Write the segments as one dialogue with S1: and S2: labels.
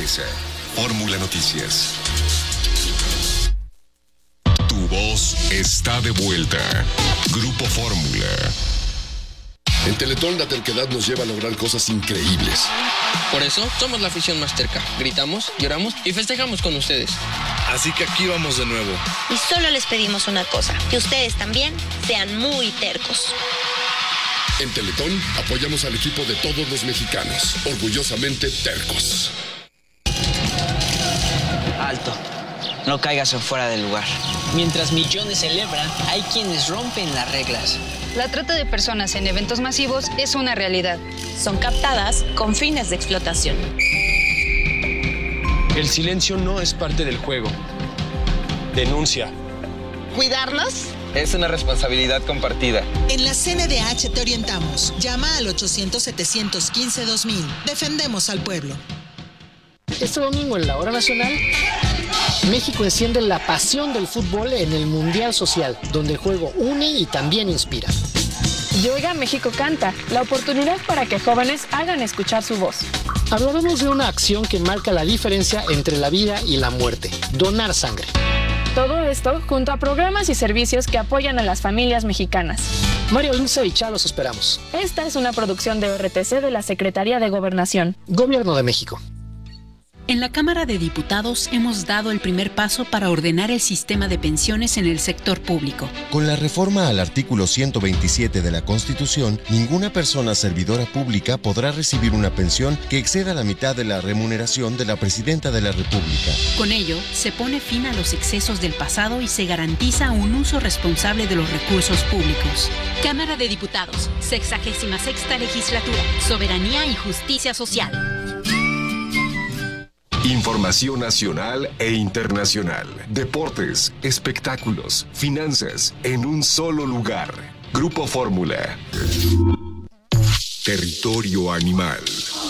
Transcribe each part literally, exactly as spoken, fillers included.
S1: empieza Fórmula Noticias. Tu voz está de vuelta. Grupo Fórmula.
S2: En Teletón la terquedad nos lleva a lograr cosas increíbles.
S3: Por eso somos la afición más terca. Gritamos, lloramos y festejamos con ustedes.
S4: Así que aquí vamos de nuevo.
S5: Y solo les pedimos una cosa, que ustedes también sean muy tercos.
S2: En Teletón apoyamos al equipo de todos los mexicanos, orgullosamente tercos.
S6: Alto, no caigas en fuera del lugar.
S7: Mientras millones celebran, hay quienes rompen las reglas.
S8: La trata de personas en eventos masivos es una realidad.
S9: Son captadas con fines de explotación.
S10: El silencio no es parte del juego. Denuncia.
S11: ¿Cuidarnos?
S12: Es una responsabilidad compartida.
S11: En la C N D H te orientamos. Llama al ochocientos, setecientos quince, dos mil. Defendemos al pueblo.
S13: Este domingo en la Hora Nacional, México enciende la pasión del fútbol en el Mundial Social, donde el juego une y también inspira.
S14: Y Oiga México Canta, la oportunidad para que jóvenes hagan escuchar su voz.
S13: Hablaremos de una acción que marca la diferencia entre la vida y la muerte, donar sangre.
S14: Todo esto junto a programas y servicios que apoyan a las familias mexicanas.
S13: Mario Lince y Chá los esperamos.
S14: Esta es una producción de R T C de la Secretaría de Gobernación.
S13: Gobierno de México.
S15: En la Cámara de Diputados hemos dado el primer paso para ordenar el sistema de pensiones en el sector público.
S16: Con la reforma al artículo ciento veintisiete de la Constitución, ninguna persona servidora pública podrá recibir una pensión que exceda la mitad de la remuneración de la Presidenta de la República.
S15: Con ello, se pone fin a los excesos del pasado y se garantiza un uso responsable de los recursos públicos. Cámara de Diputados, sexagésima sexta legislatura, soberanía y justicia social.
S1: Información nacional e internacional. Deportes, espectáculos, finanzas, en un solo lugar. Grupo Fórmula. Territorio animal.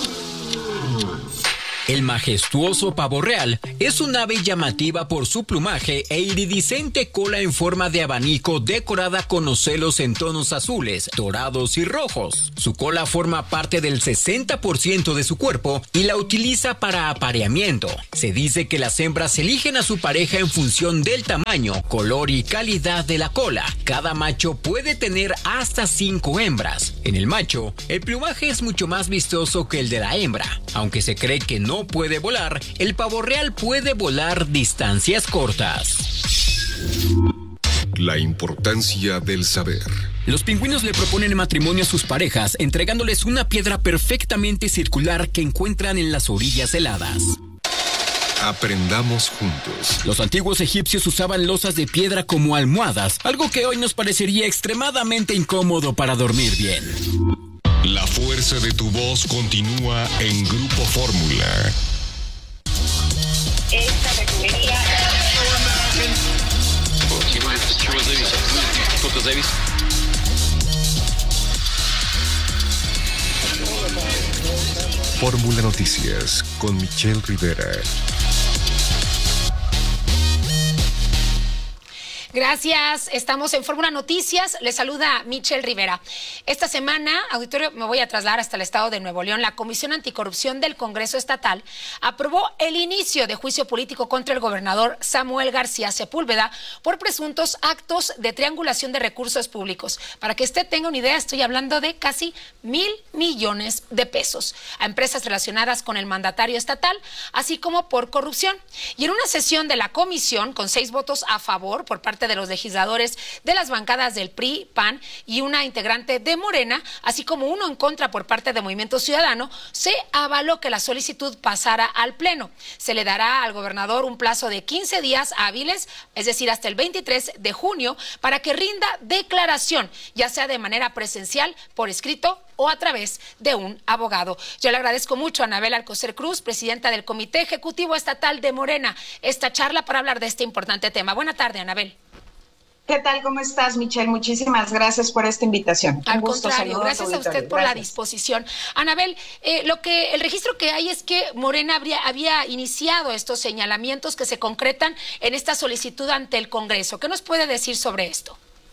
S17: El majestuoso pavo real es un ave llamativa por su plumaje e iridiscente cola en forma de abanico decorada con ocelos en tonos azules, dorados y rojos. Su cola forma parte del sesenta por ciento de su cuerpo y la utiliza para apareamiento. Se dice que las hembras eligen a su pareja en función del tamaño, color y calidad de la cola. Cada macho puede tener hasta cinco hembras. En el macho, el plumaje es mucho más vistoso que el de la hembra. Aunque se cree que no puede volar, el pavo real puede volar distancias cortas.
S1: La importancia del saber.
S17: Los pingüinos le proponen matrimonio a sus parejas, entregándoles una piedra perfectamente circular que encuentran en las orillas heladas.
S1: Aprendamos juntos.
S17: Los antiguos egipcios usaban losas de piedra como almohadas, algo que hoy nos parecería extremadamente incómodo para dormir bien.
S1: La fuerza de tu voz continúa en Grupo Fórmula.
S5: Esta refinería...
S1: Fórmula Noticias con Michelle Rivera.
S18: Gracias, estamos en Fórmula Noticias, les saluda Michelle Rivera. Esta semana, auditorio, me voy a trasladar hasta el estado de Nuevo León. La Comisión Anticorrupción del Congreso Estatal aprobó el inicio de juicio político contra el gobernador Samuel García Sepúlveda por presuntos actos de triangulación de recursos públicos. Para que usted tenga una idea, estoy hablando de casi mil millones de pesos a empresas relacionadas con el mandatario estatal, así como por corrupción. Y en una sesión de la comisión, con seis votos a favor por parte de los legisladores de las bancadas del P R I, P A N y una integrante de Morena, así como uno en contra por parte de Movimiento Ciudadano, se avaló que la solicitud pasara al Pleno. Se le dará al gobernador un plazo de quince días hábiles, es decir, hasta el veintitrés de junio, para que rinda declaración, ya sea de manera presencial, por escrito o a través de un abogado. Yo le agradezco mucho a Anabel Alcocer Cruz, presidenta del Comité Ejecutivo Estatal de Morena, esta charla para hablar de este importante tema. Buena tarde, Anabel.
S19: ¿Qué tal? ¿Cómo estás, Michelle? Muchísimas gracias por esta invitación.
S18: Al contrario, gracias a usted por la disposición. Anabel, eh, lo que el registro que hay es que Morena habría, había iniciado estos señalamientos que se concretan en esta solicitud ante el Congreso. ¿Qué nos puede decir sobre esto?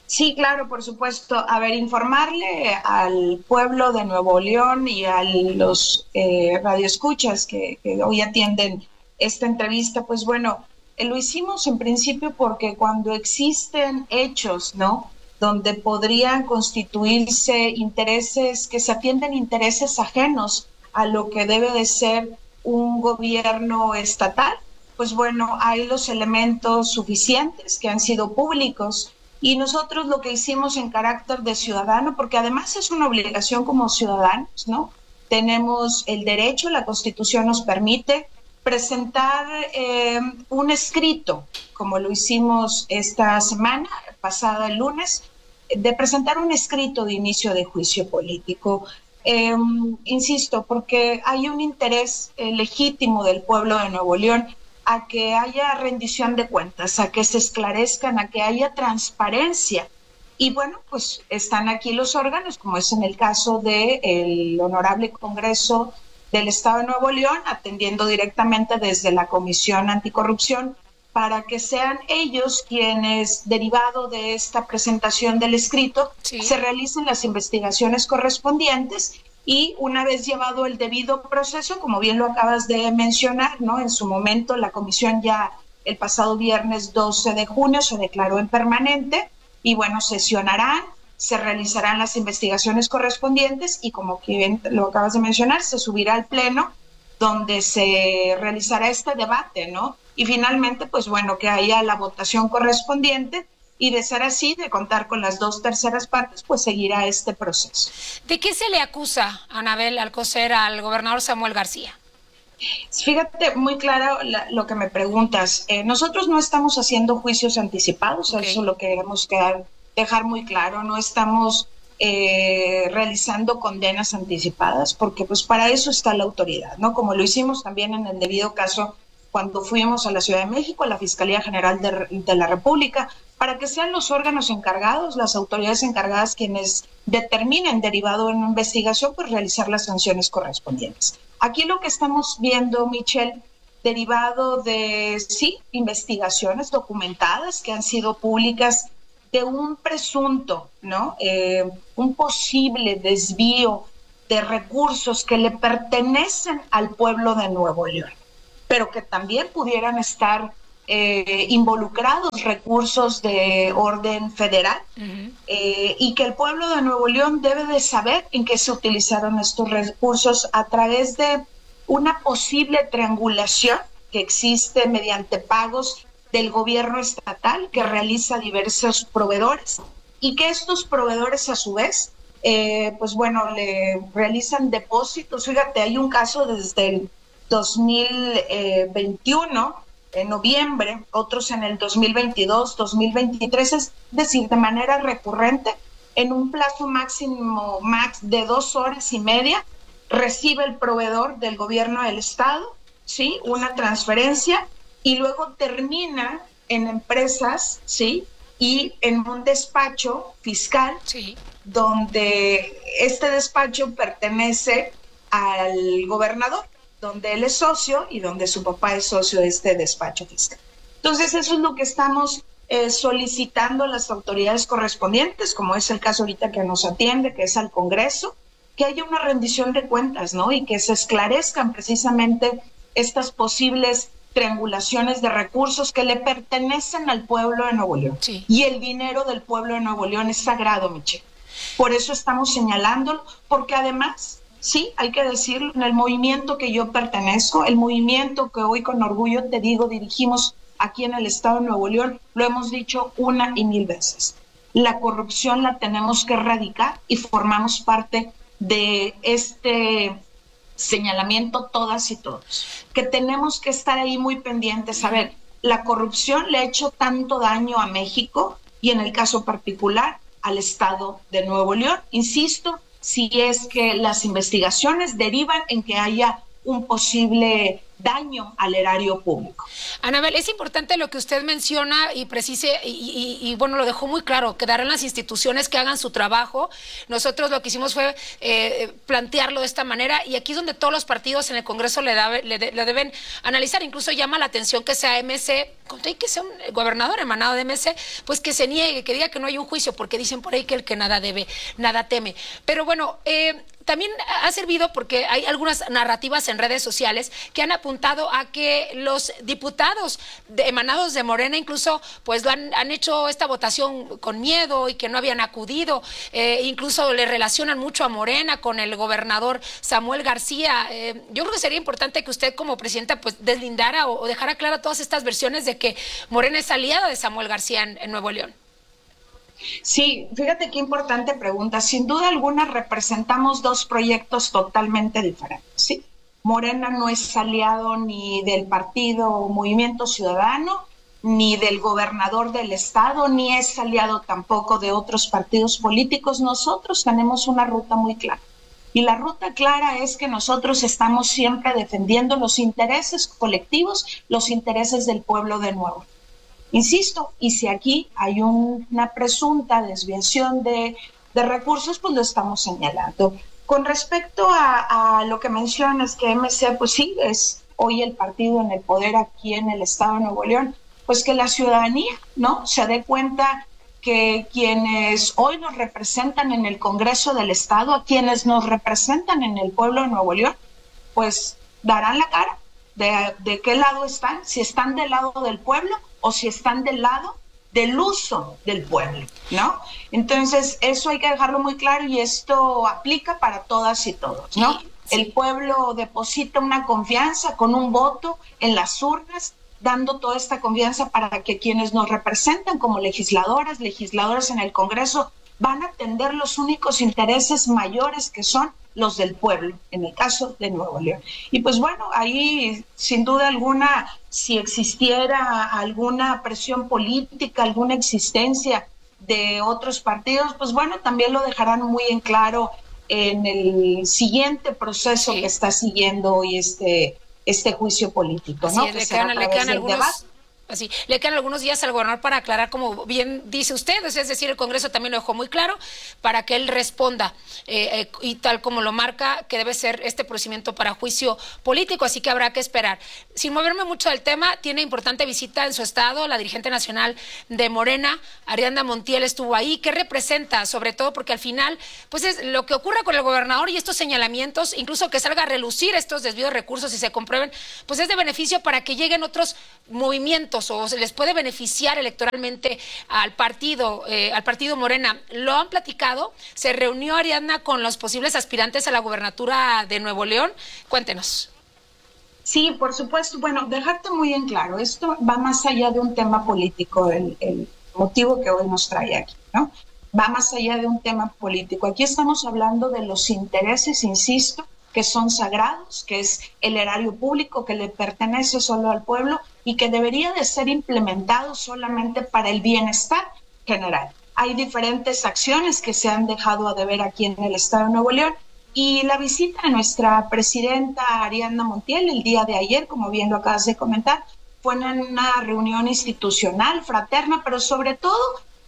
S19: Sí, claro, por supuesto. A ver, informarle al pueblo de Nuevo León y a los eh, radioescuchas que, que hoy atienden esta entrevista, pues bueno, eh, lo hicimos en principio porque cuando existen hechos, ¿no?, donde podrían constituirse intereses, que se atienden intereses ajenos a lo que debe de ser un gobierno estatal, pues bueno, hay los elementos suficientes que han sido públicos. Y nosotros lo que hicimos en carácter de ciudadano, porque además es una obligación como ciudadanos, ¿no? Tenemos el derecho, la Constitución nos permite presentar eh, un escrito, como lo hicimos esta semana, pasada el lunes, de presentar un escrito de inicio de juicio político. Eh, insisto, porque hay un interés eh, legítimo del pueblo de Nuevo León a que haya rendición de cuentas, a que se esclarezcan, a que haya transparencia. Y bueno, pues están aquí los órganos, como es en el caso del Honorable Congreso del Estado de Nuevo León, atendiendo directamente desde la Comisión Anticorrupción, para que sean ellos quienes, derivado de esta presentación del escrito, sí, se realicen las investigaciones correspondientes. Y una vez llevado el debido proceso, como bien lo acabas de mencionar, ¿no?, en su momento la comisión ya el pasado viernes doce de junio se declaró en permanente y bueno, sesionarán, se realizarán las investigaciones correspondientes y como bien lo acabas de mencionar, se subirá al pleno donde se realizará este debate, ¿no? Y finalmente, pues bueno, que haya la votación correspondiente. Y de ser así, de contar con las dos terceras partes, pues seguirá este proceso.
S18: ¿De qué se le acusa, Anabel Alcocer, al gobernador Samuel García?
S19: Fíjate, muy claro la, lo que me preguntas. Eh, nosotros no estamos haciendo juicios anticipados, okay. Eso lo queremos quedar, dejar muy claro. No estamos eh, realizando condenas anticipadas, porque pues para eso está la autoridad, ¿no? Como lo hicimos también en el debido caso cuando fuimos a la Ciudad de México, a la Fiscalía General de, de la República, para que sean los órganos encargados, las autoridades encargadas quienes determinen, derivado en una investigación, pues realizar las sanciones correspondientes. Aquí lo que estamos viendo, Michelle, derivado de, sí, investigaciones documentadas que han sido públicas de un presunto, ¿no? Eh, un posible desvío de recursos que le pertenecen al pueblo de Nuevo León, pero que también pudieran estar eh, involucrados recursos de orden federal, uh-huh. eh, y que el pueblo de Nuevo León debe de saber en qué se utilizaron estos recursos a través de una posible triangulación que existe mediante pagos del gobierno estatal que realiza diversos proveedores y que estos proveedores a su vez, eh, pues bueno, le realizan depósitos. Fíjate, hay un caso desde el dos mil veintiuno, en noviembre, otros en el dos mil veintidós, dos mil veintitrés, es decir, de manera recurrente, en un plazo máximo max de dos horas y media, recibe el proveedor del gobierno del estado, ¿sí?, una transferencia y luego termina en empresas, ¿sí?, y en un despacho fiscal, sí, donde este despacho pertenece al gobernador, donde él es socio y donde su papá es socio de este despacho fiscal. Entonces, eso es lo que estamos eh, solicitando a las autoridades correspondientes, como es el caso ahorita que nos atiende, que es al Congreso, que haya una rendición de cuentas, ¿no? Y que se esclarezcan precisamente estas posibles triangulaciones de recursos que le pertenecen al pueblo de Nuevo León. Sí. Y el dinero del pueblo de Nuevo León es sagrado, Michelle. Por eso estamos señalándolo, porque además, sí, hay que decirlo, en el movimiento que yo pertenezco, el movimiento que hoy con orgullo te digo dirigimos aquí en el estado de Nuevo León, lo hemos dicho una y mil veces. La corrupción la tenemos que erradicar y formamos parte de este señalamiento todas y todos, que tenemos que estar ahí muy pendientes. A ver, la corrupción le ha hecho tanto daño a México y en el caso particular al estado de Nuevo León, insisto, si es que las investigaciones derivan en que haya un posible daño al erario público.
S18: Anabel, es importante lo que usted menciona y precise, y, y, y bueno, lo dejó muy claro, quedarán las instituciones que hagan su trabajo. Nosotros lo que hicimos fue eh, plantearlo de esta manera, y aquí es donde todos los partidos en el Congreso le, da, le, de, le deben analizar. Incluso llama la atención que sea M C, que sea un gobernador emanado de M C, pues que se niegue, que diga que no hay un juicio, porque dicen por ahí que el que nada debe, nada teme. Pero bueno, eh, también ha servido porque hay algunas narrativas en redes sociales que han apuntado a que los diputados de, emanados de Morena incluso pues lo han, han hecho esta votación con miedo y que no habían acudido, eh, incluso le relacionan mucho a Morena con el gobernador Samuel García. Eh, yo creo que sería importante que usted como presidenta pues deslindara o, o dejara clara todas estas versiones de que Morena es aliada de Samuel García en, en Nuevo León.
S19: Sí, fíjate qué importante pregunta. Sin duda alguna representamos dos proyectos totalmente diferentes, ¿sí? Morena no es aliado ni del partido Movimiento Ciudadano, ni del gobernador del estado, ni es aliado tampoco de otros partidos políticos. Nosotros tenemos una ruta muy clara. Y la ruta clara es que nosotros estamos siempre defendiendo los intereses colectivos, los intereses del pueblo de Nuevo León. Insisto, y si aquí hay un, una presunta desviación de, de recursos, pues lo estamos señalando. Con respecto a, a lo que mencionas, que M C, pues sí, es hoy el partido en el poder aquí en el estado de Nuevo León, pues que la ciudadanía, ¿no?, se dé cuenta que quienes hoy nos representan en el Congreso del Estado, a quienes nos representan en el pueblo de Nuevo León, pues darán la cara de, de qué lado están, si están del lado del pueblo o si están del lado del uso del pueblo, ¿no? Entonces, eso hay que dejarlo muy claro y esto aplica para todas y todos, ¿no? Sí, sí. El pueblo deposita una confianza con un voto en las urnas, dando toda esta confianza para que quienes nos representan como legisladoras, legisladores en el Congreso, van a atender los únicos intereses mayores que son los del pueblo, en el caso de Nuevo León. Y pues bueno, ahí sin duda alguna, si existiera alguna presión política, alguna existencia de otros partidos, pues bueno, también lo dejarán muy en claro en el siguiente proceso sí. que está siguiendo hoy este, este juicio político, ¿no?
S18: Así es, le quedan, le quedan algunos... debate. Así, le quedan algunos días al gobernador para aclarar, como bien dice usted, es decir, el Congreso también lo dejó muy claro, para que él responda, eh, eh, y tal como lo marca, que debe ser este procedimiento para juicio político, así que habrá que esperar. Sin moverme mucho del tema, tiene importante visita en su estado, la dirigente nacional de Morena, Ariadna Montiel, estuvo ahí. ¿Qué representa? Sobre todo porque al final, pues es lo que ocurra con el gobernador y estos señalamientos, incluso que salga a relucir estos desvíos de recursos y se comprueben, pues es de beneficio para que lleguen otros movimientos o se les puede beneficiar electoralmente al partido, eh, al partido Morena. ¿Lo han platicado? ¿Se reunió Ariadna con los posibles aspirantes a la gubernatura de Nuevo León? Cuéntenos.
S19: Sí, por supuesto. Bueno, dejarte muy en claro, esto va más allá de un tema político, el, el motivo que hoy nos trae aquí, ¿no? Va más allá de un tema político. Aquí estamos hablando de los intereses, insisto, que son sagrados, que es el erario público, que le pertenece solo al pueblo y que debería de ser implementado solamente para el bienestar general. Hay diferentes acciones que se han dejado a deber aquí en el estado de Nuevo León y la visita de nuestra presidenta Ariadna Montiel el día de ayer, como bien lo acabas de comentar, fue en una reunión institucional, fraterna, pero sobre todo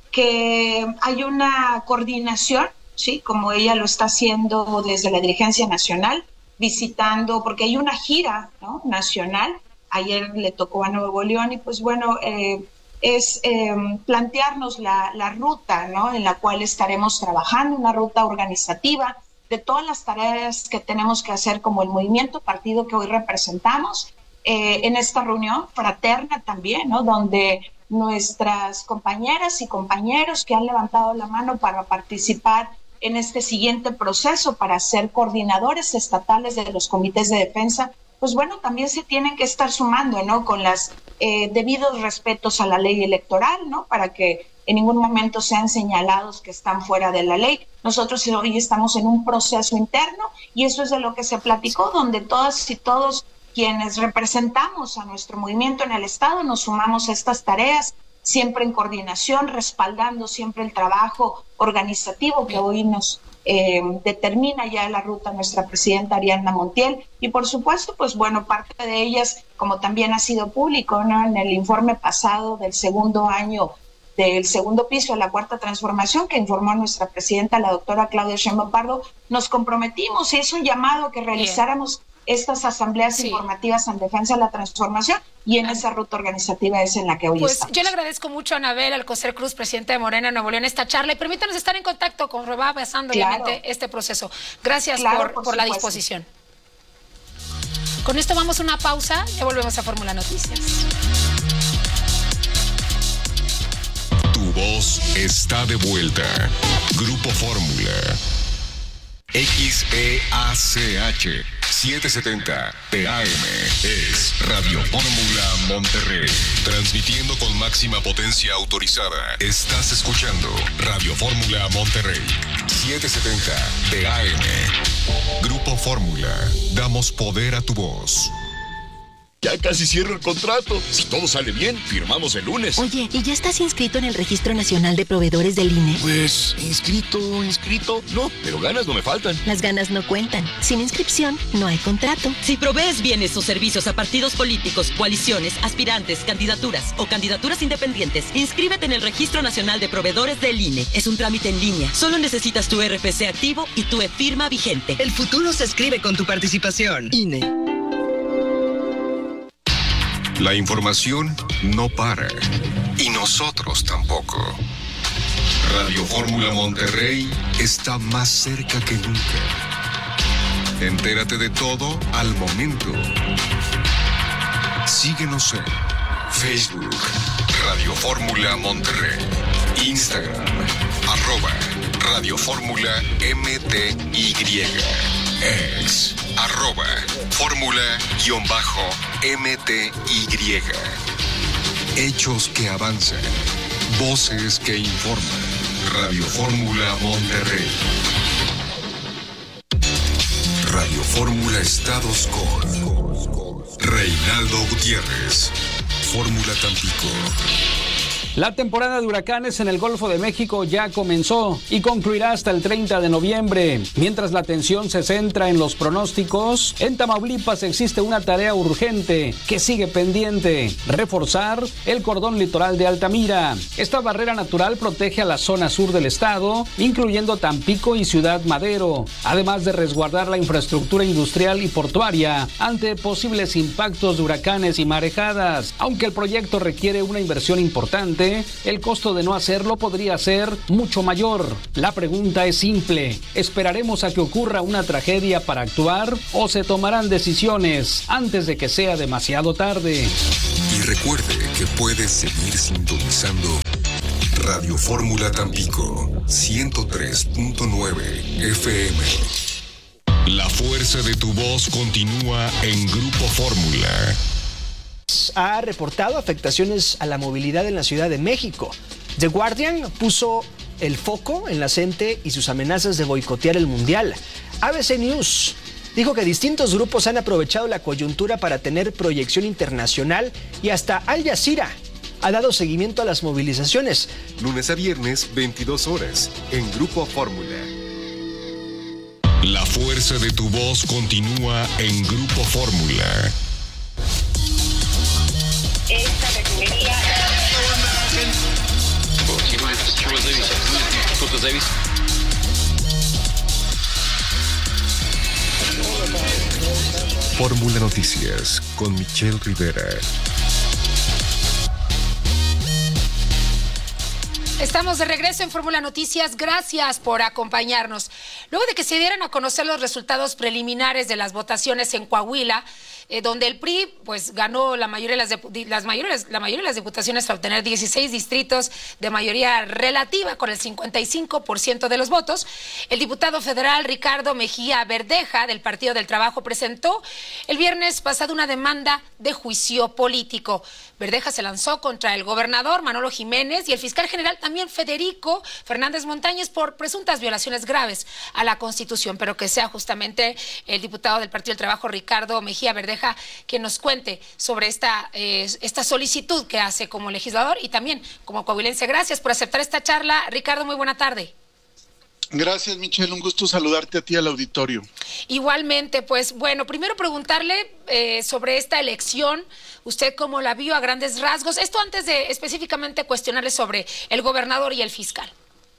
S19: que hay una coordinación, sí, como ella lo está haciendo desde la dirigencia nacional, visitando, porque hay una gira, ¿no?, nacional. Ayer le tocó a Nuevo León y pues bueno, eh, es eh, plantearnos la, la ruta, ¿no?, en la cual estaremos trabajando, una ruta organizativa de todas las tareas que tenemos que hacer como el movimiento, partido que hoy representamos, eh, en esta reunión fraterna también, ¿no?, donde nuestras compañeras y compañeros que han levantado la mano para participar en este siguiente proceso para ser coordinadores estatales de los comités de defensa, pues bueno, también se tienen que estar sumando, ¿no?, con los eh, debidos respetos a la ley electoral, ¿no?, para que en ningún momento sean señalados que están fuera de la ley. Nosotros hoy estamos en un proceso interno y eso es de lo que se platicó, donde todas y todos quienes representamos a nuestro movimiento en el Estado nos sumamos a estas tareas, siempre en coordinación, respaldando siempre el trabajo organizativo que hoy nos eh, determina ya la ruta nuestra presidenta Ariadna Montiel, y por supuesto, pues bueno, parte de ellas, como también ha sido público, ¿no? En el informe pasado del segundo año del segundo piso de la Cuarta Transformación, que informó nuestra presidenta, la doctora Claudia Sheinbaum Pardo, nos comprometimos, es un llamado que realizáramos estas asambleas sí. informativas en defensa de la transformación, y en esa ruta organizativa es en la que hoy
S18: pues
S19: estamos.
S18: Yo le agradezco mucho a Anabel Alcocer Cruz, presidenta de Morena Nuevo León, esta charla, y permítanos estar en contacto con va avanzando claro. obviamente este proceso. Gracias claro, por, por, por la disposición. Con esto vamos a una pausa, ya volvemos a Fórmula Noticias.
S1: Tu voz está de vuelta. Grupo Fórmula. X E A C H setecientos setenta T A M es Radio Fórmula Monterrey. Transmitiendo con máxima potencia autorizada. Estás escuchando Radio Fórmula Monterrey. setecientos setenta T A M. Grupo Fórmula. Damos poder a tu voz.
S20: Ya casi cierro el contrato. Si todo sale bien, firmamos el lunes.
S21: Oye, ¿y ya estás inscrito en el Registro Nacional de Proveedores del I N E?
S20: Pues, inscrito, inscrito, no, pero ganas no me faltan.
S21: Las ganas no cuentan. Sin inscripción, no hay contrato.
S22: Si provees bienes o servicios a partidos políticos, coaliciones, aspirantes, candidaturas o candidaturas independientes, inscríbete en el Registro Nacional de Proveedores del I N E. Es un trámite en línea. Solo necesitas tu R F C activo y tu e-firma vigente.
S23: El futuro se escribe con tu participación. I N E.
S1: La información no para, y nosotros tampoco. Radio Fórmula Monterrey está más cerca que nunca. Entérate de todo al momento. Síguenos en Facebook, Radio Fórmula Monterrey, Instagram, arroba Radio Fórmula M T Y, ex, arroba Fórmula-M T Y. Hechos que avanzan, voces que informan. Radio Fórmula Monterrey. Radio Fórmula Estados con Reinaldo Gutiérrez. Fórmula Tampico.
S24: La temporada de huracanes en el Golfo de México ya comenzó y concluirá hasta el treinta de noviembre. Mientras la atención se centra en los pronósticos, en Tamaulipas existe una tarea urgente que sigue pendiente: reforzar el cordón litoral de Altamira. Esta barrera natural protege a la zona sur del estado, incluyendo Tampico y Ciudad Madero, además de resguardar la infraestructura industrial y portuaria ante posibles impactos de huracanes y marejadas. Aunque el proyecto requiere una inversión importante, el costo de no hacerlo podría ser mucho mayor. La pregunta es simple: ¿esperaremos a que ocurra una tragedia para actuar o se tomarán decisiones antes de que sea demasiado tarde?
S1: Y recuerde que puedes seguir sintonizando Radio Fórmula Tampico ciento tres punto nueve F M. La fuerza de tu voz continúa en Grupo Fórmula.
S25: Ha reportado afectaciones a la movilidad en la Ciudad de México. The Guardian puso el foco en la C E N T E y sus amenazas de boicotear el Mundial. A B C News dijo que distintos grupos han aprovechado la coyuntura para tener proyección internacional, y hasta Al Jazeera ha dado seguimiento a las movilizaciones.
S1: Lunes a viernes, veintidós horas, en Grupo Fórmula. La fuerza de tu voz continúa en Grupo Fórmula.
S5: Esta refinería.
S1: Fórmula Noticias con Michelle Rivera.
S18: Estamos de regreso en Fórmula Noticias. Gracias por acompañarnos. Luego de que se dieran a conocer los resultados preliminares de las votaciones en Coahuila, eh, donde el P R I pues ganó la mayoría de las, de, las mayores, la mayoría de las diputaciones para obtener dieciséis distritos de mayoría relativa con el cincuenta y cinco por ciento de los votos, el diputado federal Ricardo Mejía Verdeja del Partido del Trabajo presentó el viernes pasado una demanda de juicio político. Verdeja se lanzó contra el gobernador Manolo Jiménez y el fiscal general también Federico Fernández Montañez por presuntas violaciones graves a la Constitución, pero que sea justamente el diputado del Partido del Trabajo Ricardo Mejía Verdeja quien nos cuente sobre esta, eh, esta solicitud que hace como legislador y también como coahuilense. Gracias por aceptar esta charla, Ricardo, muy buena tarde.
S2: Gracias, Michelle. Un gusto saludarte a ti al auditorio.
S18: Igualmente, pues bueno, primero preguntarle eh, sobre esta elección, usted cómo la vio a grandes rasgos, esto antes de específicamente cuestionarle sobre el gobernador y el fiscal.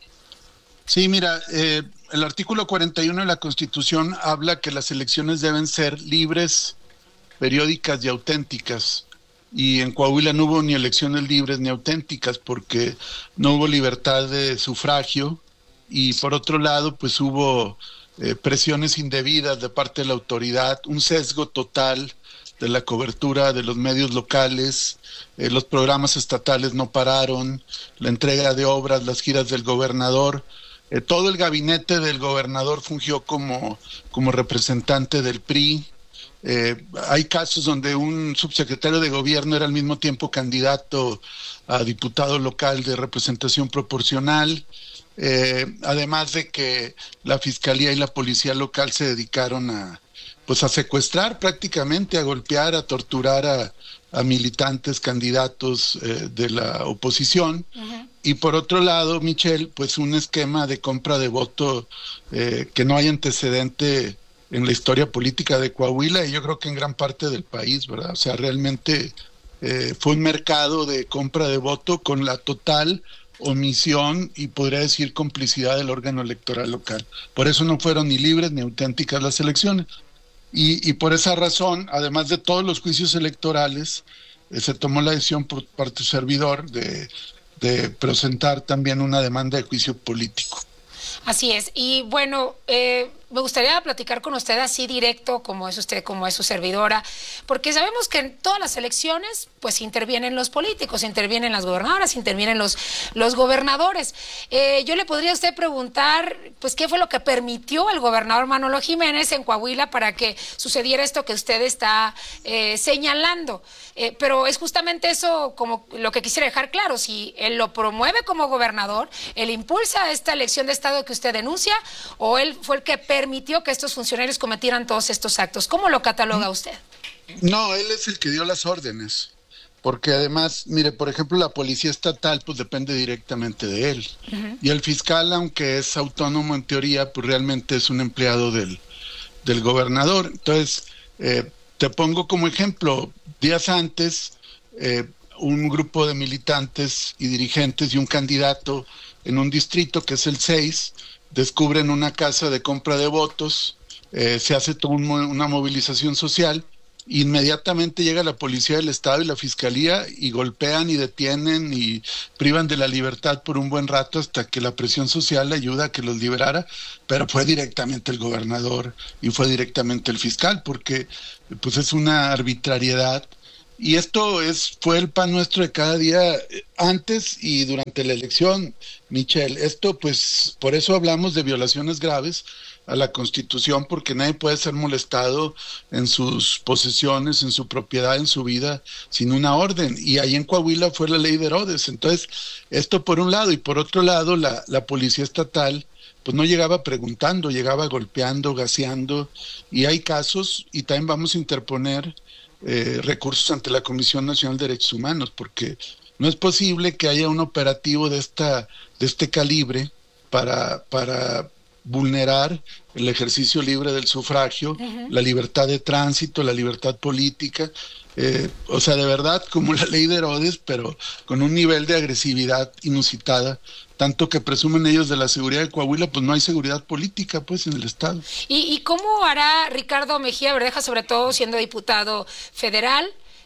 S2: Sí, mira, eh, el artículo cuarenta y uno de la Constitución habla que las elecciones deben ser libres, periódicas y auténticas. Y en Coahuila no hubo ni elecciones libres ni auténticas porque no hubo libertad de sufragio. Y por otro lado, pues hubo eh, presiones indebidas de parte de la autoridad, un sesgo total de la cobertura de los medios locales, eh, los programas estatales no pararon, la entrega de obras, las giras del gobernador, eh, todo el gabinete del gobernador fungió como, como representante del P R I. Eh, hay casos donde un subsecretario de gobierno era al mismo tiempo candidato a diputado local de representación proporcional. Eh, además de que la Fiscalía y la Policía local se dedicaron a, pues a secuestrar prácticamente, a golpear, a torturar a, a militantes, candidatos eh, de la oposición. Uh-huh. Y por otro lado, Michelle, pues un esquema de compra de voto eh, que no hay antecedente en la historia política de Coahuila y yo creo que en gran parte del país, ¿verdad? O sea, realmente eh, fue un mercado de compra de voto con la total omisión y podría decir complicidad del órgano electoral local. Por eso no fueron ni libres ni auténticas las elecciones. Y, y por esa razón, además de todos los juicios electorales, eh, se tomó la decisión por parte del servidor de, de presentar también una demanda de juicio político.
S18: Así es. Y bueno, eh, me gustaría platicar con usted así directo, como es usted, como es su servidora, porque sabemos que en todas las elecciones, pues intervienen los políticos, intervienen las gobernadoras, intervienen los, los gobernadores. Eh, yo le podría a usted preguntar, pues, ¿qué fue lo que permitió el gobernador Manolo Jiménez en Coahuila para que sucediera esto que usted está eh, señalando? Eh, pero es justamente eso como lo que quisiera dejar claro, si él lo promueve como gobernador, él impulsa esta elección de Estado que usted denuncia, o él fue el que permitió que estos funcionarios cometieran todos estos actos. ¿Cómo lo cataloga usted?
S2: No, él es el que dio las órdenes, porque además, mire, por ejemplo, la policía estatal pues depende directamente de él, uh-huh. y el fiscal, aunque es autónomo en teoría, pues realmente es un empleado del, del gobernador. Entonces, eh, te pongo como ejemplo, días antes, eh, un grupo de militantes y dirigentes y un candidato en un distrito que es el seis, descubren una casa de compra de votos, eh, se hace toda un, una movilización social, inmediatamente llega la policía del estado y la fiscalía y golpean y detienen y privan de la libertad por un buen rato hasta que la presión social ayuda a que los liberara, pero fue directamente el gobernador y fue directamente el fiscal, porque pues es una arbitrariedad. Y esto es fue el pan nuestro de cada día antes y durante la elección, Michelle. Esto, pues, por eso hablamos de violaciones graves a la Constitución, porque nadie puede ser molestado en sus posesiones, en su propiedad, en su vida, sin una orden. Y ahí en Coahuila fue la ley de Herodes. Entonces, esto por un lado. Y por otro lado, la, la policía estatal, pues no llegaba preguntando, llegaba golpeando, gaseando. Y hay casos, y también vamos a interponer Eh, recursos ante la Comisión Nacional de Derechos Humanos, porque no es posible que haya un operativo de esta de este calibre para para vulnerar el ejercicio libre del sufragio, uh-huh. la libertad de tránsito, la libertad política, eh, o sea, de verdad como la ley de Herodes, pero con un nivel de agresividad inusitada, tanto que presumen ellos de la seguridad de Coahuila, pues no hay seguridad política pues en el estado.
S18: ¿Y, y cómo hará Ricardo Mejía Verdeja, sobre todo siendo diputado federal,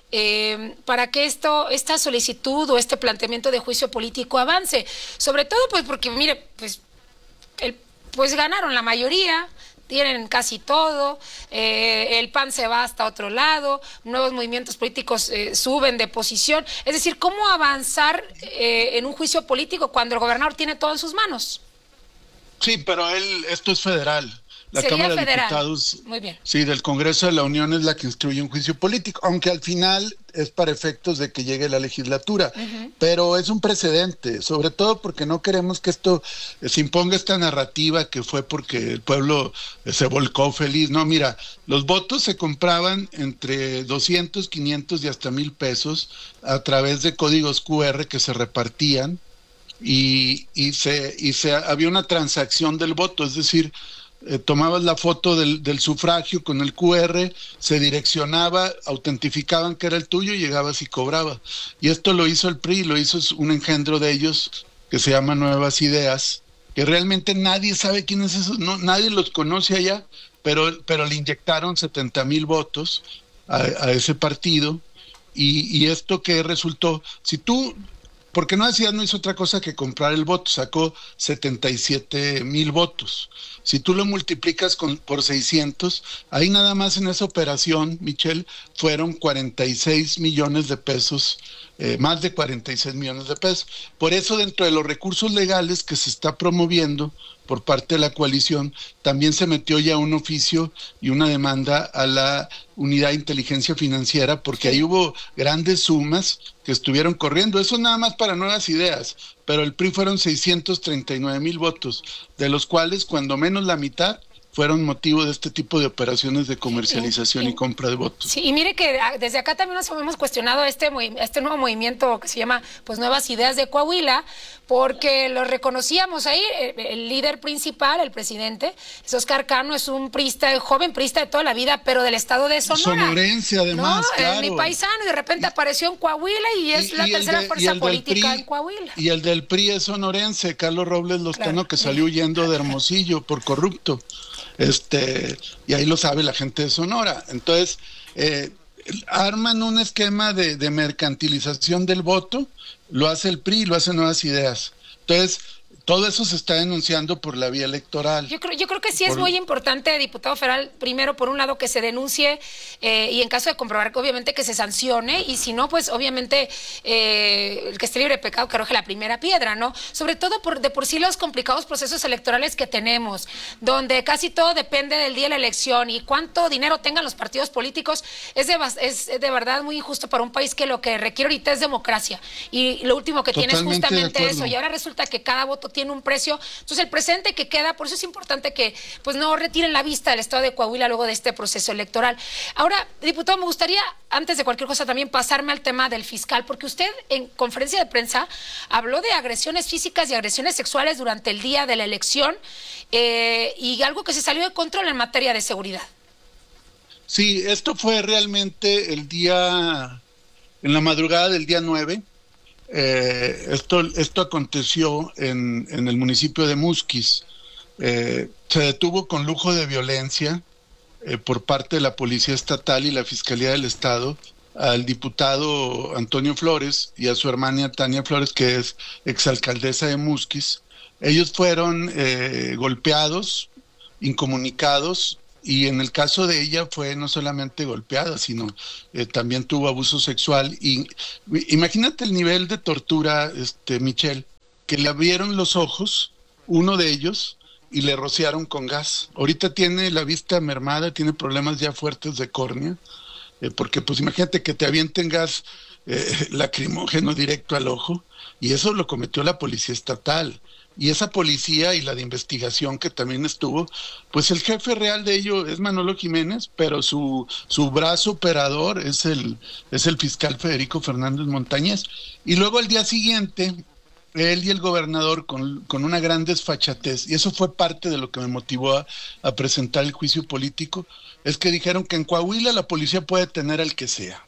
S18: eh, para que esto, esta solicitud o este planteamiento de juicio político avance? Sobre todo pues porque, mire, pues, el, pues ganaron la mayoría, tienen casi todo, eh, el P A N se va hasta otro lado, nuevos movimientos políticos eh, suben de posición. Es decir, ¿cómo avanzar eh, en un juicio político cuando el gobernador tiene todo en sus manos?
S2: Sí, pero él, esto es federal. La
S18: Sería
S2: Cámara
S18: federal.
S2: de Diputados,
S18: muy bien.
S2: Sí, del Congreso de la Unión es la que instruye un juicio político, aunque al final es para efectos de que llegue la legislatura, uh-huh. pero es un precedente, sobre todo porque no queremos que esto eh, se imponga esta narrativa que fue porque el pueblo eh, se volcó feliz. No, mira, los votos se compraban entre doscientos, quinientos y hasta mil pesos a través de códigos cu erre que se repartían y, y, se, y se había una transacción del voto, es decir, eh, tomabas la foto del, del sufragio con el cu erre, se direccionaba, autentificaban que era el tuyo y llegabas y cobrabas. Y esto lo hizo el P R I, lo hizo un engendro de ellos que se llama Nuevas Ideas, que realmente nadie sabe quién es eso, no, nadie los conoce allá, pero, pero le inyectaron setenta mil votos a, a ese partido. Y, y esto que resultó, si tú, porque Nuevas Ideas no hizo otra cosa que comprar el voto, sacó setenta y siete mil votos. Si tú lo multiplicas con, por seiscientos, ahí nada más en esa operación, Michelle, fueron cuarenta y seis millones de pesos, eh, más de cuarenta y seis millones de pesos. Por eso, dentro de los recursos legales que se está promoviendo por parte de la coalición, también se metió ya un oficio y una demanda a la Unidad de Inteligencia Financiera, porque ahí hubo grandes sumas que estuvieron corriendo. Eso nada más para Nuevas Ideas, pero el P R I fueron seiscientos treinta y nueve mil votos, de los cuales cuando menos la mitad fueron motivo de este tipo de operaciones de comercialización sí, y, y compra de votos.
S18: Sí, y mire que desde acá también nos hemos cuestionado este, este nuevo movimiento que se llama pues Nuevas Ideas de Coahuila, porque lo reconocíamos ahí, el, el líder principal, el presidente, es Oscar Cano, es un priista, joven priista de toda la vida, pero del estado de Sonora.
S2: Sonorense, además,
S18: ¿no?
S2: claro.
S18: Es mi paisano, y de repente apareció en Coahuila y es y, la y tercera de, fuerza política P R I, en Coahuila.
S2: Y el del P R I es sonorense, Carlos Robles Lozano, claro, que salió huyendo de Hermosillo por corrupto. Este, y ahí lo sabe la gente de Sonora. Entonces, eh, arman un esquema de, de mercantilización del voto, lo hace el P R I, lo hacen Nuevas Ideas. Entonces, todo eso se está denunciando por la vía electoral.
S18: Yo creo, yo creo que sí es
S2: por...
S18: muy importante, diputado federal, primero, por un lado, que se denuncie eh, y en caso de comprobar, obviamente, que se sancione, y si no, pues, obviamente, eh, el que esté libre de pecado que arroje la primera piedra, ¿no? Sobre todo por de por sí los complicados procesos electorales que tenemos, donde casi todo depende del día de la elección y cuánto dinero tengan los partidos políticos, es de, es de verdad muy injusto para un país que lo que requiere ahorita es democracia, y lo último que tiene es justamente eso, y ahora resulta que cada voto tiene un precio. Entonces el presente que queda, por eso es importante que pues no retiren la vista del estado de Coahuila luego de este proceso electoral. Ahora, diputado, me gustaría, antes de cualquier cosa, también pasarme al tema del fiscal, porque usted en conferencia de prensa habló de agresiones físicas y agresiones sexuales durante el día de la elección eh, y algo que se salió de control en materia de seguridad.
S2: Sí, esto fue realmente el día, en la madrugada del día nueve. Eh, esto, esto aconteció en, en el municipio de Musquis. Eh, se detuvo con lujo de violencia eh, por parte de la Policía Estatal y la Fiscalía del Estado al diputado Antonio Flores y a su hermana Tania Flores, que es exalcaldesa de Musquis. Ellos fueron eh, golpeados, incomunicados, y en el caso de ella fue no solamente golpeada, sino eh, también tuvo abuso sexual. Y imagínate el nivel de tortura, este Michelle, que le abrieron los ojos, uno de ellos, y le rociaron con gas. Ahorita tiene la vista mermada, tiene problemas ya fuertes de córnea, eh, porque pues imagínate que te avienten gas eh, lacrimógeno directo al ojo, y eso lo cometió la Policía Estatal. Y esa policía y la de investigación que también estuvo, pues el jefe real de ello es Manolo Jiménez, pero su su brazo operador es el es el fiscal Federico Fernández Montañez. Y luego al día siguiente, él y el gobernador con, con una gran desfachatez, y eso fue parte de lo que me motivó a, a presentar el juicio político, es que dijeron que en Coahuila la policía puede tener al que sea.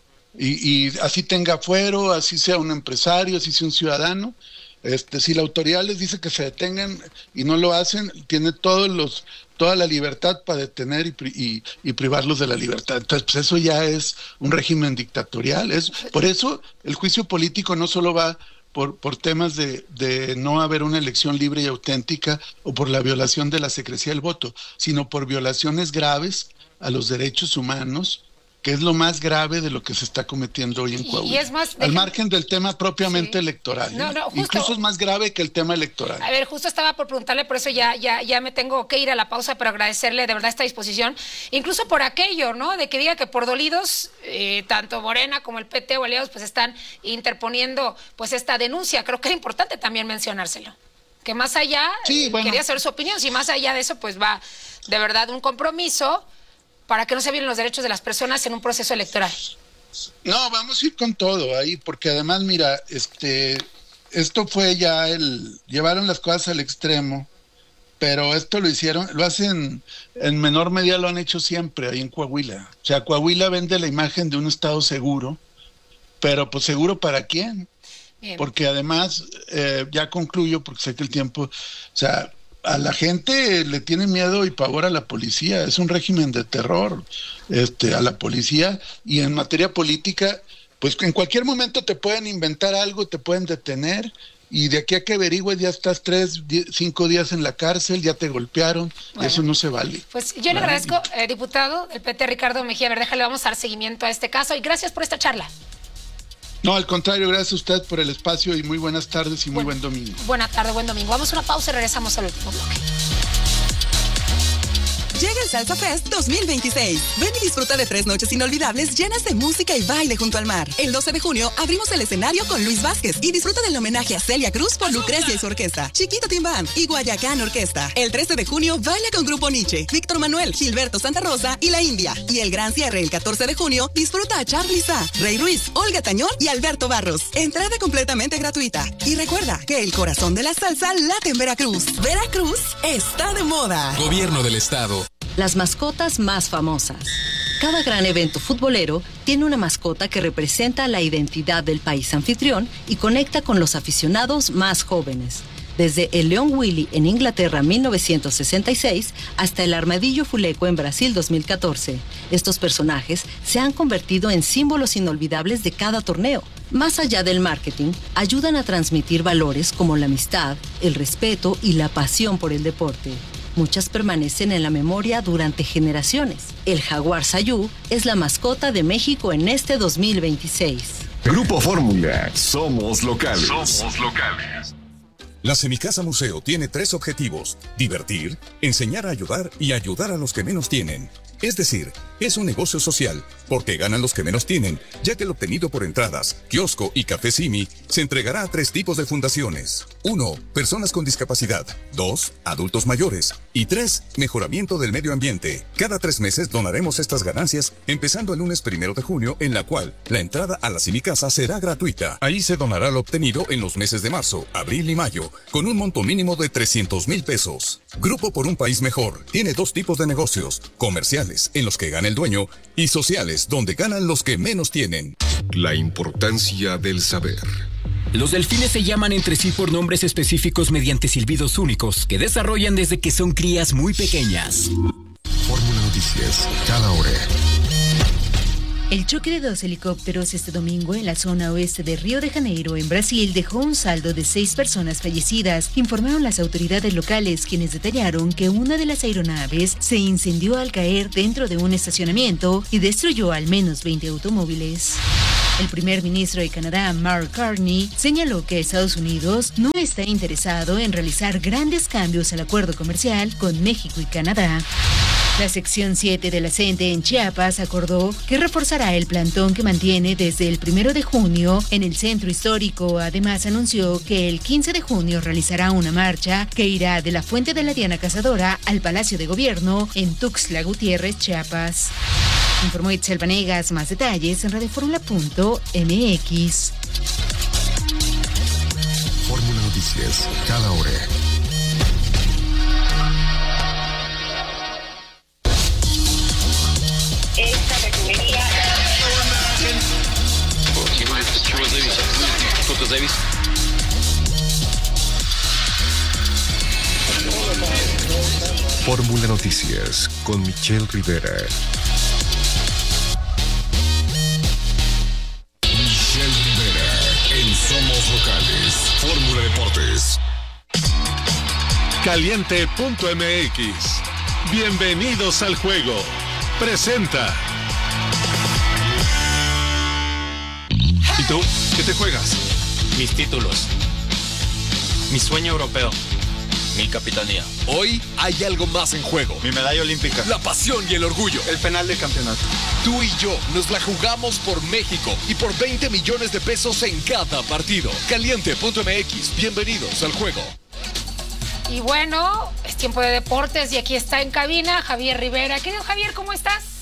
S2: Y, y así tenga fuero, así sea un empresario, así sea un ciudadano. Este, si la autoridad les dice que se detengan y no lo hacen, tiene todos los, toda la libertad para detener y, y, y privarlos de la libertad. Entonces, pues eso ya es un régimen dictatorial. Es, por eso el juicio político no solo va por, por temas de, de no haber una elección libre y auténtica o por la violación de la secrecía del voto, sino por violaciones graves a los derechos humanos, que es lo más grave de lo que se está cometiendo hoy en Coahuila. Y es más, al margen del tema propiamente sí. electoral. No, no, justo, incluso es más grave que el tema electoral.
S18: A ver, justo estaba por preguntarle, por eso ya, ya, ya me tengo que ir a la pausa, pero agradecerle de verdad esta disposición, incluso por aquello, ¿no? De que diga que por dolidos, eh, tanto Morena como el P T o aliados, pues están interponiendo pues esta denuncia. Creo que es importante también mencionárselo. Que más allá, sí, bueno. quería saber su opinión, si más allá de eso, pues va de verdad un compromiso para que no se violen los derechos de las personas en un proceso electoral.
S2: No, vamos a ir con todo ahí, porque además, mira, este, esto fue ya el, llevaron las cosas al extremo, pero esto lo hicieron, lo hacen, en menor medida lo han hecho siempre ahí en Coahuila. O sea, Coahuila vende la imagen de un estado seguro, pero pues seguro para quién. Bien. Porque además, eh, ya concluyo porque sé que el tiempo, o sea, a la gente le tiene miedo y pavor a la policía, es un régimen de terror, este, a la policía, y en materia política, pues en cualquier momento te pueden inventar algo, te pueden detener, y de aquí a que averigües ya estás tres, diez, cinco días en la cárcel, ya te golpearon, bueno, y eso no se vale.
S18: Pues yo le agradezco, eh, diputado del P T, Ricardo Mejía Verdeja, le vamos a dar seguimiento a este caso, y gracias por esta charla.
S2: No, al contrario, gracias a usted por el espacio y muy buenas tardes y muy bueno, buen domingo.
S18: Buena tarde, buen domingo. Vamos a una pausa y regresamos al último bloque.
S3: Llega el Salsa Fest dos mil veintiséis. Ven y disfruta de tres noches inolvidables llenas de música y baile junto al mar. El doce de junio abrimos el escenario con Luis Vázquez y disfruta del homenaje a Celia Cruz por Lucrecia y su orquesta, Chiquito Timbán y Guayacán Orquesta. El trece de junio baila con Grupo Nietzsche, Víctor Manuel, Gilberto Santa Rosa y La India. Y el gran cierre el catorce de junio disfruta a Charly Sá, Rey Ruiz, Olga Tañón y Alberto Barros. Entrada completamente gratuita. Y recuerda que el corazón de la salsa late en Veracruz. Veracruz está de moda.
S1: Gobierno del Estado.
S4: Las mascotas más famosas. Cada gran evento futbolero tiene una mascota que representa la identidad del país anfitrión y conecta con los aficionados más jóvenes. Desde el León Willy en Inglaterra mil novecientos sesenta y seis hasta el Armadillo Fuleco en Brasil dos mil catorce. Estos personajes se han convertido en símbolos inolvidables de cada torneo. Más allá del marketing, ayudan a transmitir valores como la amistad, el respeto y la pasión por el deporte. Muchas permanecen en la memoria durante generaciones. El jaguar Sayú es la mascota de México en este dos mil veintiséis.
S1: Grupo Fórmula, somos locales.
S6: Somos locales. La Semicasa Museo tiene tres objetivos: divertir, enseñar a ayudar y ayudar a los que menos tienen. Es decir, es un negocio social, porque ganan los que menos tienen, ya que el obtenido por entradas, kiosco y café Simi se entregará a tres tipos de fundaciones. Uno, personas con discapacidad. Dos, adultos mayores. Y tres, mejoramiento del medio ambiente. Cada tres meses donaremos estas ganancias, empezando el lunes primero de junio, en la cual la entrada a la Semicasa será gratuita. Ahí se donará lo obtenido en los meses de marzo, abril y mayo, con un monto mínimo de trescientos mil pesos. Grupo por un País Mejor tiene dos tipos de negocios: comerciales, en los que gana el dueño, y sociales, donde ganan los que menos tienen.
S1: La importancia del saber.
S17: Los delfines se llaman entre sí por nombres específicos mediante silbidos únicos que desarrollan desde que son crías muy pequeñas.
S1: Fórmula Noticias, cada hora.
S7: El choque de dos helicópteros este domingo en la zona oeste de Río de Janeiro, en Brasil, dejó un saldo de seis personas fallecidas, informaron las autoridades locales, quienes detallaron que una de las aeronaves se incendió al caer dentro de un estacionamiento y destruyó al menos veinte automóviles. El primer ministro de Canadá, Mark Carney, señaló que Estados Unidos no está interesado en realizar grandes cambios al acuerdo comercial con México y Canadá. La sección siete de la CENTE en Chiapas acordó que reforzará el plantón que mantiene desde el primero de junio en el centro histórico. Además, anunció que el quince de junio realizará una marcha que irá de la Fuente de la Diana Cazadora al Palacio de Gobierno en Tuxtla Gutiérrez, Chiapas. Informó Itzel Vanegas. Más detalles en radioformula punto m x.
S1: Fórmula Noticias, cada hora.
S8: Esta refinería.
S1: Fórmula Noticias con Michelle Rivera. Michelle Rivera en Somos Locales. Fórmula Deportes.
S26: Caliente punto m x. Bienvenidos al juego. Presenta. ¿Y tú? ¿Qué te juegas?
S10: Mis títulos. Mi sueño europeo. Mi capitanía.
S26: Hoy hay algo más en juego.
S10: Mi medalla olímpica.
S26: La pasión y el orgullo.
S10: El penal de campeonato.
S26: Tú y yo nos la jugamos por México y por veinte millones de pesos en cada partido. Caliente punto m x. Bienvenidos al juego.
S18: Y bueno, es tiempo de deportes y aquí está en cabina Javier Rivera. Querido Javier, ¿cómo estás?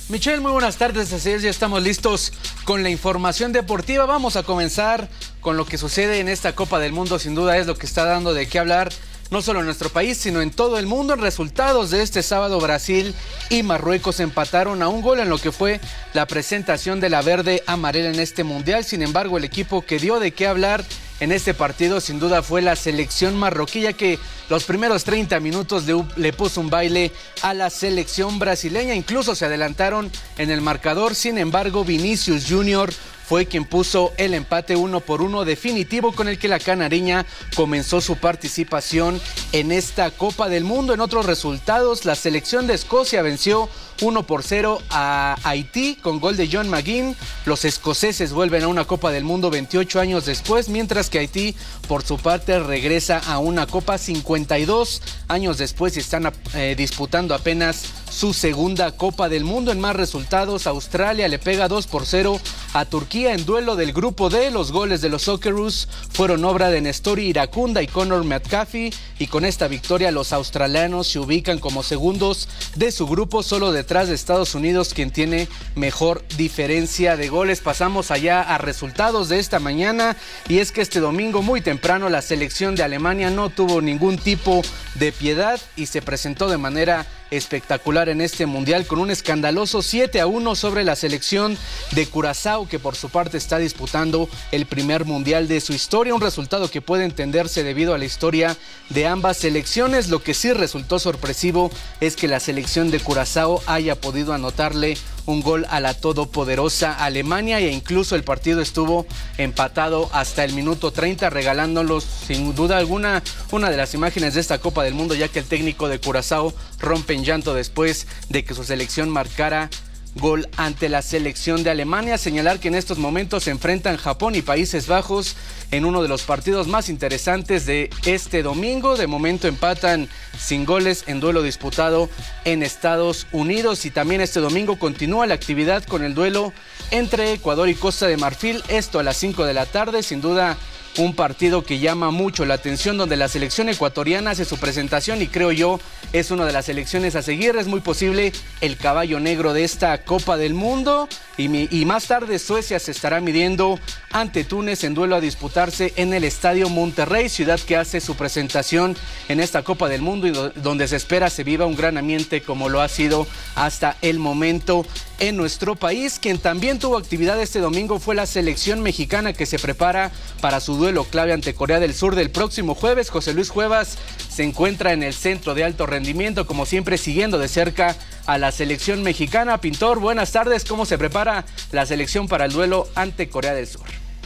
S9: Michelle, muy buenas tardes, así es, ya estamos listos con la información deportiva. Vamos a comenzar con lo que sucede en esta Copa del Mundo, sin duda es lo que está dando de qué hablar, no solo en nuestro país, sino en todo el mundo. En resultados de este sábado, Brasil y Marruecos empataron a un gol en lo que fue la presentación de la verde amarela en este mundial. Sin embargo, el equipo que dio de qué hablar en este partido sin duda fue la selección marroquí, ya que los primeros treinta minutos le, le puso un baile a la selección brasileña, incluso se adelantaron en el marcador. Sin embargo, Vinicius Junior fue quien puso el empate uno por uno definitivo con el que la canariña comenzó su participación en esta Copa del Mundo. En otros resultados, la selección de Escocia venció uno por cero a Haití con gol de John McGinn. Los escoceses vuelven a una Copa del Mundo veintiocho años después, mientras que Haití, por su parte, regresa a una Copa cincuenta y dos años después y están eh, disputando apenas su segunda Copa del Mundo. En más resultados, Australia le pega dos por cero a Turquía en duelo del grupo D. Los goles de los Socceroos fueron obra de Nestori Iracunda y Connor McCaffie, y con esta victoria los australianos se ubican como segundos de su grupo, solo detrás de Estados Unidos, quien tiene mejor diferencia de goles. Pasamos allá a resultados de esta mañana, y es que este domingo muy temprano la selección de Alemania no tuvo ningún tipo de piedad y se presentó de manera espectacular en este mundial con un escandaloso siete a uno sobre la selección de Curazao, que por su parte está disputando el primer mundial de su historia, un resultado que puede entenderse debido a la historia de ambas selecciones. Lo que sí resultó sorpresivo es que la selección de Curazao haya podido anotarle un gol a la todopoderosa Alemania, e incluso el partido estuvo empatado hasta el minuto treinta, regalándolos sin duda alguna una de las imágenes de esta Copa del Mundo, ya que el técnico de Curazao rompe en llanto después de que su selección marcara gol ante la selección de Alemania. Señalar que en estos momentos se enfrentan Japón y Países Bajos en uno de los partidos más interesantes de este domingo. De momento empatan sin goles en duelo disputado en Estados Unidos, y también este domingo continúa la actividad con el duelo entre Ecuador y Costa de Marfil, esto a las cinco de la tarde. Sin duda un partido que llama mucho la atención, donde la selección ecuatoriana hace su presentación y creo yo es una de las selecciones a seguir. Es muy posible el caballo negro de esta Copa del Mundo, y, mi, y más tarde Suecia se estará midiendo ante Túnez en duelo a disputarse en el Estadio Monterrey, ciudad que hace su presentación en esta Copa del Mundo y do, donde se espera se viva un gran ambiente como lo ha sido hasta el momento en nuestro país. Quien también tuvo actividad este domingo fue la selección mexicana, que se prepara para su duelo clave ante Corea del Sur del próximo jueves. José Luis Cuevas se encuentra en el centro de alto rendimiento, como siempre siguiendo de cerca a la selección mexicana. Pintor, buenas tardes, ¿cómo se prepara la selección para el duelo ante Corea del Sur?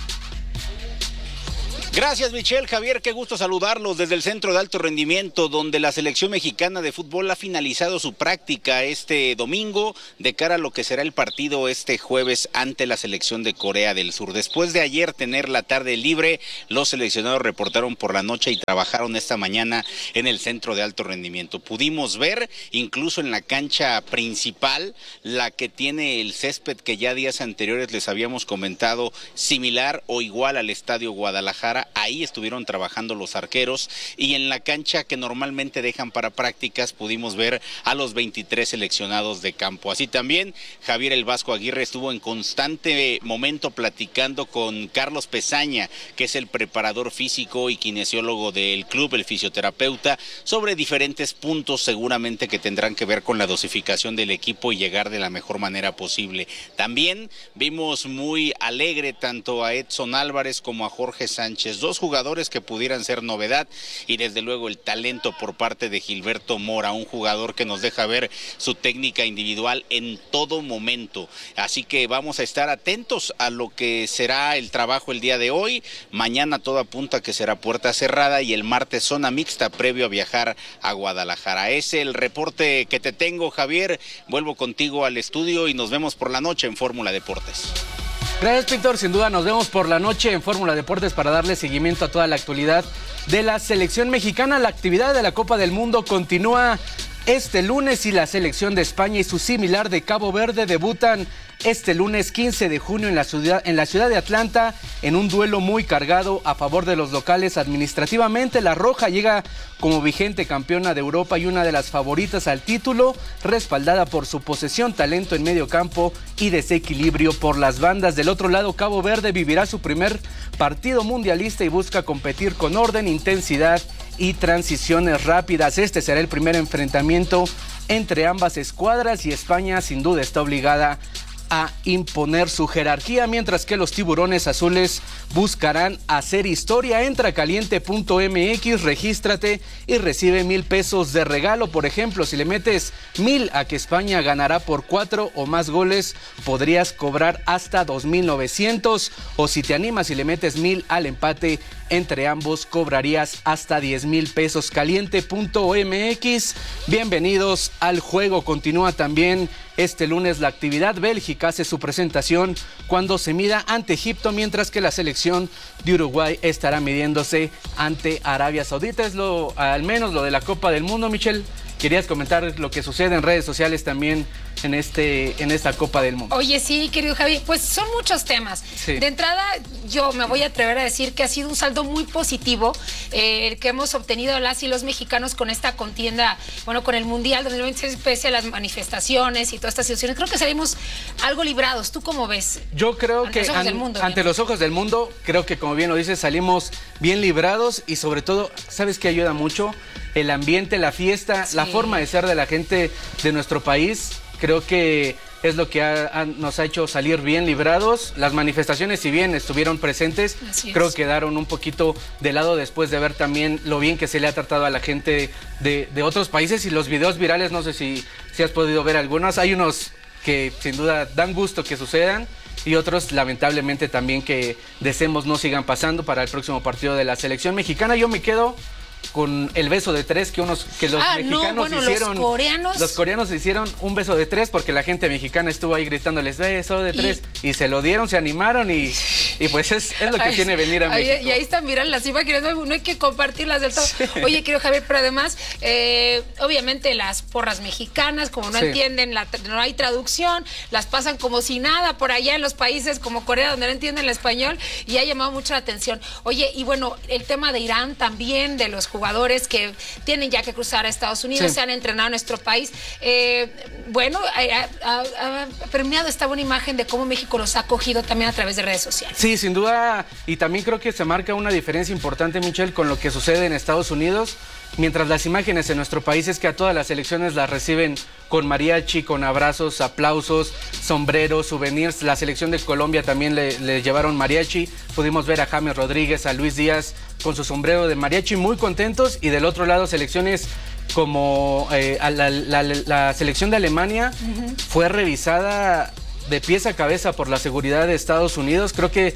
S11: Gracias, Michelle. Javier, qué gusto saludarlos desde el Centro de Alto Rendimiento, donde la selección mexicana de fútbol ha finalizado su práctica este domingo de cara a lo que será el partido este jueves ante la selección de Corea del Sur. Después de ayer tener la tarde libre, los seleccionados reportaron por la noche y trabajaron esta mañana en el Centro de Alto Rendimiento. Pudimos ver incluso en la cancha principal, la que tiene el césped que ya días anteriores les habíamos comentado, similar o igual al Estadio Guadalajara. Ahí estuvieron trabajando los arqueros, y en la cancha que normalmente dejan para prácticas pudimos ver a los veintitrés seleccionados de campo. Así también Javier El Vasco Aguirre estuvo en constante momento platicando con Carlos Pesaña, que es el preparador físico y kinesiólogo del club, el fisioterapeuta, sobre diferentes puntos seguramente que tendrán que ver con la dosificación del equipo y llegar de la mejor manera posible. También vimos muy alegre tanto a Edson Álvarez como a Jorge Sánchez, dos jugadores que pudieran ser novedad, y desde luego el talento por parte de Gilberto Mora, un jugador que nos deja ver su técnica individual en todo momento. Así que vamos a estar atentos a lo que será el trabajo el día de hoy. Mañana todo apunta que será puerta cerrada, y el martes zona mixta previo a viajar a Guadalajara. Es el reporte que te tengo, Javier. Vuelvo contigo al estudio y nos vemos por la noche en Fórmula Deportes.
S9: Gracias, Víctor. Sin duda nos vemos por la noche en Fórmula Deportes para darle seguimiento a toda la actualidad de la selección mexicana. La actividad de la Copa del Mundo continúa este lunes y la selección de España y su similar de Cabo Verde debutan este lunes quince de junio en la ciudad, en la ciudad de Atlanta en un duelo muy cargado a favor de los locales. Administrativamente, la Roja llega como vigente campeona de Europa y una de las favoritas al título, respaldada por su posesión, talento en medio campo y desequilibrio por las bandas. Del otro lado, Cabo Verde vivirá su primer partido mundialista y busca competir con orden, intensidad y transiciones rápidas. Este será el primer enfrentamiento entre ambas escuadras y España sin duda está obligada a imponer su jerarquía, mientras que los tiburones azules buscarán hacer historia. Entra a caliente punto m x, regístrate y recibe mil pesos de regalo. Por ejemplo, si le metes mil a que España ganará por cuatro o más goles, podrías cobrar hasta dos mil novecientos, o si te animas y le metes mil al empate entre ambos, cobrarías hasta diez mil pesos. caliente punto m x, bienvenidos al juego. Continúa también este lunes la actividad. Bélgica hace su presentación cuando se mida ante Egipto, mientras que la selección de Uruguay estará midiéndose ante Arabia Saudita. Es lo, al menos lo de la Copa del Mundo. Michelle, ¿querías comentar lo que sucede en redes sociales también en este en esta Copa del Mundo?
S18: Oye, sí, querido Javi, pues son muchos temas. Sí. De entrada, yo me voy a atrever a decir que ha sido un saldo muy positivo eh, el que hemos obtenido las y los mexicanos con esta contienda, bueno, con el Mundial dos mil veintiséis, pese a las manifestaciones y todas estas situaciones. Creo que salimos algo librados. ¿Tú cómo ves?
S9: Yo creo
S18: ante
S9: que
S18: los ojos
S9: an,
S18: del mundo,
S9: ante los ojos del mundo, creo que como bien lo dices, salimos bien librados y sobre todo, ¿sabes qué ayuda mucho? El ambiente, la fiesta, sí. La forma de ser de la gente de nuestro país. Creo que es lo que ha, ha, nos ha hecho salir bien librados. Las manifestaciones, si bien estuvieron presentes, creo que quedaron un poquito de lado después de ver también lo bien que se le ha tratado a la gente de, de otros países. Y los videos virales, no sé si, si has podido ver algunos. Hay unos que sin duda dan gusto que sucedan y otros lamentablemente también que deseemos no sigan pasando para el próximo partido de la selección mexicana. Yo me quedo con el beso de tres que unos que los
S18: ah,
S9: mexicanos
S18: no, bueno,
S9: hicieron.
S18: Los coreanos.
S9: Los coreanos hicieron un beso de tres porque la gente mexicana estuvo ahí gritándoles beso de tres y, y se lo dieron, se animaron y, y pues es, es lo que ay, tiene venir a México.
S18: Y ahí están, miran las imágenes, no, no hay que compartirlas del todo. Sí. Oye, querido Javier, pero además, eh, obviamente las porras mexicanas, como no sí. entienden, la, no hay traducción, las pasan como si nada por allá en los países como Corea, donde no entienden el español, y ha llamado mucho la atención. Oye, y bueno, el tema de Irán también, de los jugadores que tienen ya que cruzar a Estados Unidos, sí. se han entrenado en nuestro país. Eh, bueno, ha, ha, ha permeado esta buena imagen de cómo México los ha acogido también a través de redes sociales.
S9: Sí, sin duda, y también creo que se marca una diferencia importante, Michelle, con lo que sucede en Estados Unidos. Mientras las imágenes en nuestro país es que a todas las selecciones las reciben con mariachi, con abrazos, aplausos, sombreros, souvenirs. La selección de Colombia también le, le llevaron mariachi. Pudimos ver a James Rodríguez, a Luis Díaz con su sombrero de mariachi, muy contentos. Y del otro lado, selecciones como eh, a la, la, la selección de Alemania uh-huh. fue revisada de pies a cabeza por la seguridad de Estados Unidos. Creo que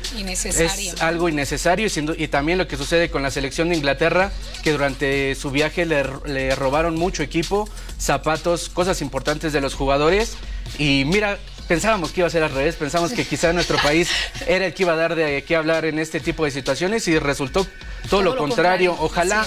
S9: es algo innecesario y, sin, y también lo que sucede con la selección de Inglaterra, que durante su viaje le, le robaron mucho equipo, zapatos, cosas importantes de los jugadores. Y mira, pensábamos que iba a ser al revés, pensamos que quizá nuestro país era el que iba a dar de qué hablar en este tipo de situaciones y resultó todo, todo lo, contrario. lo contrario. Ojalá,